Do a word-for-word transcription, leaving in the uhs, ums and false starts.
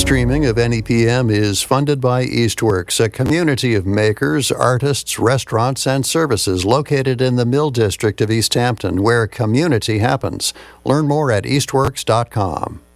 Streaming of N E P M is funded by Eastworks, a community of makers, artists, restaurants, and services located in the Mill District of East Hampton, where community happens. Learn more at eastworks dot com.